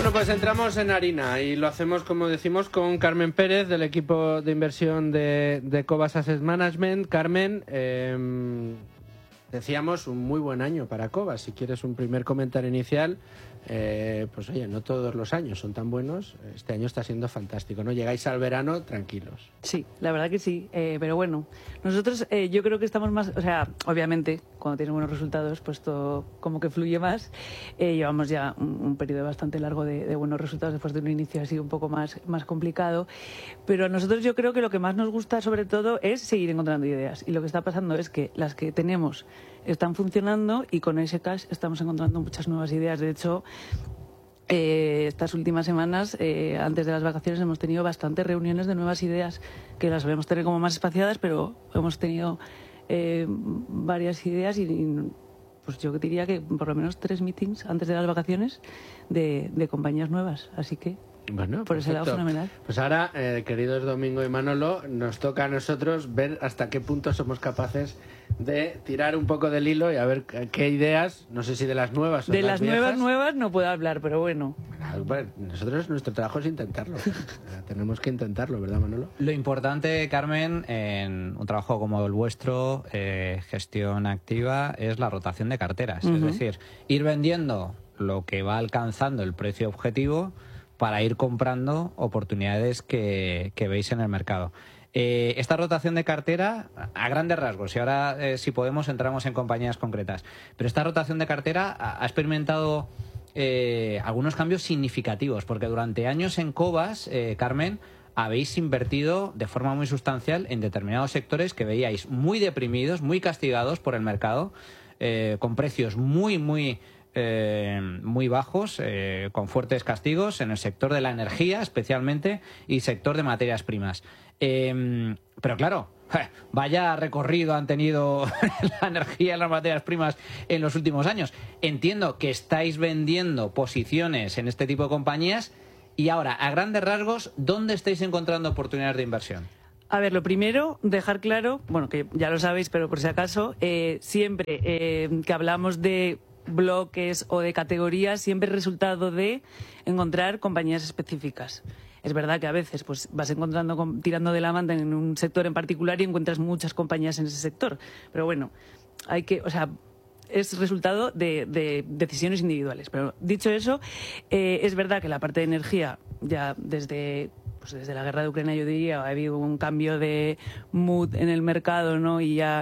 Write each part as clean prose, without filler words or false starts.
Bueno, pues entramos en harina y lo hacemos, como decimos, con Carmen Pérez del equipo de inversión de Cobas Asset Management. Carmen, decíamos un muy buen año para Cobas. Si quieres un primer comentario inicial, pues oye, no todos los años son tan buenos. Este año está siendo fantástico, ¿no? Llegáis al verano tranquilos. Sí, la verdad que sí, pero bueno, nosotros yo creo que estamos más, o sea, obviamente cuando tienes buenos resultados pues todo como que fluye más. Llevamos ya un periodo bastante largo de buenos resultados después de un inicio así un poco más complicado, pero a nosotros yo creo que lo que más nos gusta sobre todo es seguir encontrando ideas, y lo que está pasando es que las que tenemos están funcionando y con ese cash estamos encontrando muchas nuevas ideas. De hecho, estas últimas semanas, antes de las vacaciones, hemos tenido bastantes reuniones de nuevas ideas que las solemos tener como más espaciadas, pero hemos tenido varias ideas y pues yo diría que por lo menos 3 meetings antes de las vacaciones de compañías nuevas, así que bueno, por ese lado fenomenal. Pues ahora, queridos Domingo y Manolo, nos toca a nosotros ver hasta qué punto somos capaces de tirar un poco del hilo y a ver qué ideas, no sé si de las nuevas o de las las viejas. nuevas no puedo hablar, pero bueno. Bueno, nosotros nuestro trabajo es intentarlo. Tenemos que intentarlo, ¿verdad, Manolo? Lo importante, Carmen, en un trabajo como el vuestro, gestión activa, es la rotación de carteras. Es decir, ir vendiendo lo que va alcanzando el precio objetivo para ir comprando oportunidades que veis en el mercado. Esta rotación de cartera, a grandes rasgos, y ahora si podemos entramos en compañías concretas, pero esta rotación de cartera ha experimentado algunos cambios significativos, porque durante años en Cobas, Carmen, habéis invertido de forma muy sustancial en determinados sectores que veíais muy deprimidos, muy castigados por el mercado, con precios muy bajos, con fuertes castigos en el sector de la energía especialmente y sector de materias primas. Pero claro, vaya recorrido han tenido la energía y las materias primas en los últimos años. Entiendo que estáis vendiendo posiciones en este tipo de compañías y ahora, a grandes rasgos, ¿dónde estáis encontrando oportunidades de inversión? A ver, lo primero, dejar claro, bueno, que ya lo sabéis, pero por si acaso, siempre que hablamos de bloques o de categorías, siempre es resultado de encontrar compañías específicas. Es verdad que a veces pues vas encontrando, tirando de la manta en un sector en particular y encuentras muchas compañías en ese sector. Pero bueno, hay que, o sea, es resultado de decisiones individuales. Pero dicho eso, es verdad que la parte de energía, ya desde la guerra de Ucrania, yo diría, ha habido un cambio de mood en el mercado, ¿no? Y ya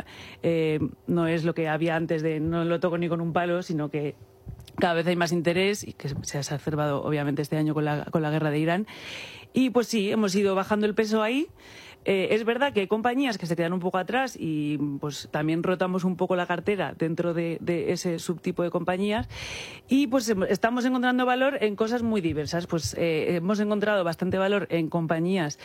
no es lo que había antes de no lo toco ni con un palo, sino que cada vez hay más interés y que se ha exacerbado obviamente este año con la guerra de Irán. Y pues sí, hemos ido bajando el peso ahí. Es verdad que hay compañías que se quedan un poco atrás y pues también rotamos un poco la cartera dentro de ese subtipo de compañías y pues estamos encontrando valor en cosas muy diversas. Pues hemos encontrado bastante valor en compañías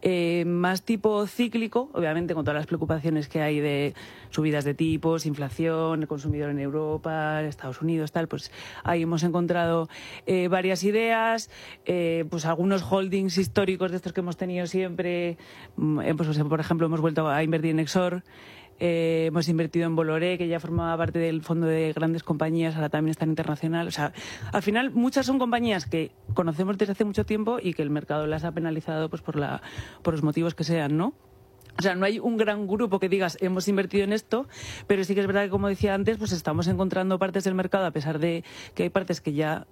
más tipo cíclico, obviamente con todas las preocupaciones que hay de subidas de tipos, inflación, el consumidor en Europa, Estados Unidos, tal, pues ahí hemos encontrado varias ideas, pues algunos holdings históricos de estos que hemos tenido siempre. Pues, por ejemplo, hemos vuelto a invertir en Exor, hemos invertido en Bolloré, que ya formaba parte del fondo de grandes compañías, ahora también está en internacional. O sea, al final muchas son compañías que conocemos desde hace mucho tiempo y que el mercado las ha penalizado pues por los motivos que sean, ¿no? O sea, no hay un gran grupo que digas hemos invertido en esto, pero sí que es verdad que, como decía antes, pues estamos encontrando partes del mercado, a pesar de que hay partes que ya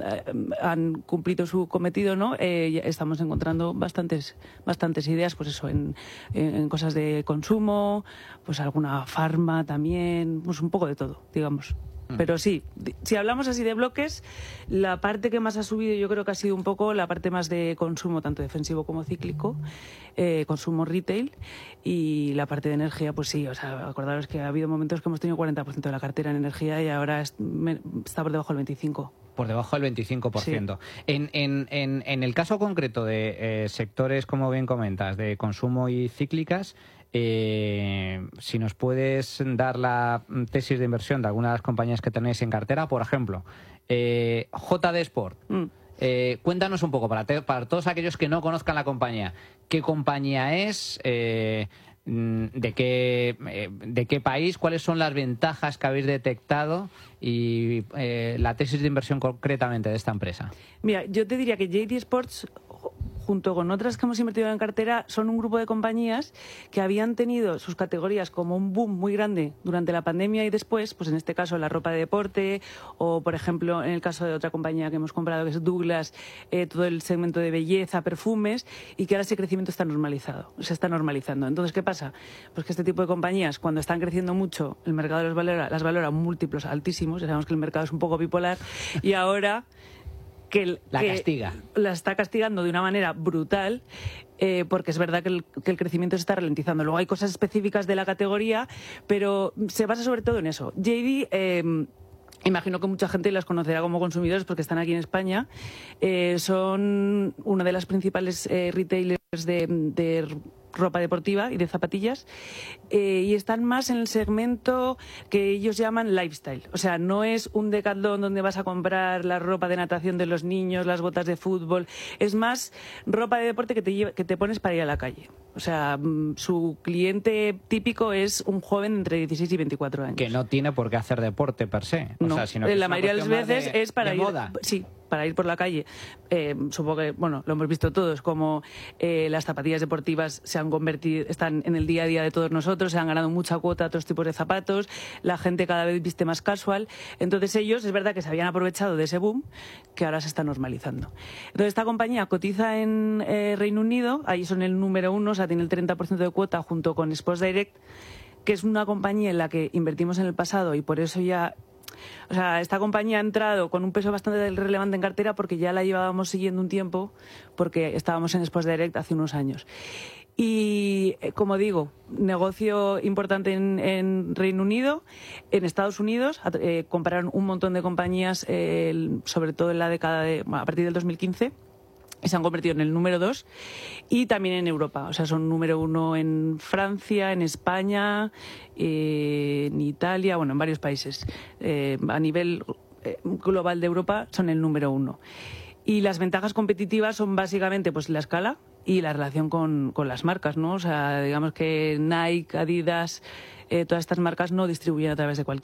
han cumplido su cometido, ¿no? Estamos encontrando bastantes ideas, pues eso, en cosas de consumo, pues alguna farma también, pues un poco de todo, digamos. Pero sí, si hablamos así de bloques, la parte que más ha subido yo creo que ha sido un poco la parte más de consumo, tanto defensivo como cíclico, consumo retail, y la parte de energía, pues sí, o sea, acordaros que ha habido momentos que hemos tenido 40% de la cartera en energía y ahora está por debajo del 25%. Por debajo del 25%. Sí. En el caso concreto de sectores, como bien comentas, de consumo y cíclicas, si nos puedes dar la tesis de inversión de algunas de las compañías que tenéis en cartera, por ejemplo, JD Sport. Cuéntanos un poco, para todos aquellos que no conozcan la compañía, ¿qué compañía es? de qué país, cuáles son las ventajas que habéis detectado y la tesis de inversión concretamente de esta empresa. Mira, yo te diría que JD Sports, junto con otras que hemos invertido en cartera, son un grupo de compañías que habían tenido sus categorías como un boom muy grande durante la pandemia y después, pues en este caso la ropa de deporte o, por ejemplo, en el caso de otra compañía que hemos comprado que es Douglas, todo el segmento de belleza, perfumes, y que ahora ese crecimiento está normalizado, se está normalizando. Entonces, ¿qué pasa? Pues que este tipo de compañías, cuando están creciendo mucho, el mercado las valora múltiplos altísimos, ya sabemos que el mercado es un poco bipolar, y ahora castiga. La está castigando de una manera brutal, porque es verdad que el crecimiento se está ralentizando. Luego hay cosas específicas de la categoría, pero se basa sobre todo en eso. JD, imagino que mucha gente las conocerá como consumidores porque están aquí en España. Son una de las principales retailers de ropa deportiva y de zapatillas, y están más en el segmento que ellos llaman lifestyle. O sea, no es un Decathlon donde vas a comprar la ropa de natación de los niños, las botas de fútbol. Es más ropa de deporte que te pones para ir a la calle. O sea, su cliente típico es un joven entre 16 y 24 años. Que no tiene por qué hacer deporte per se. O no, sea, sino que la mayoría de las veces es para ir... moda. Sí, para ir por la calle. Supongo que, bueno, lo hemos visto todos, como las zapatillas deportivas se han convertido, están en el día a día de todos nosotros, se han ganado mucha cuota a otros tipos de zapatos, la gente cada vez viste más casual. Entonces ellos, es verdad que se habían aprovechado de ese boom, que ahora se está normalizando. Entonces esta compañía cotiza en Reino Unido, ahí son el número 1, o sea, tiene el 30% de cuota junto con Sports Direct, que es una compañía en la que invertimos en el pasado y por eso ya... O sea, esta compañía ha entrado con un peso bastante relevante en cartera porque ya la llevábamos siguiendo un tiempo porque estábamos en Sports Direct hace unos años. Y, como digo, negocio importante en Reino Unido. En Estados Unidos compraron un montón de compañías, sobre todo en la década a partir del 2015. Y se han convertido en el número 2 y también en Europa. O sea, son número 1 en Francia, en España, en Italia, bueno, en varios países. A nivel global de Europa son el número 1. Y las ventajas competitivas son básicamente pues la escala y la relación con las marcas, ¿no? O sea, digamos que Nike, Adidas, todas estas marcas no distribuyen a través de cualquier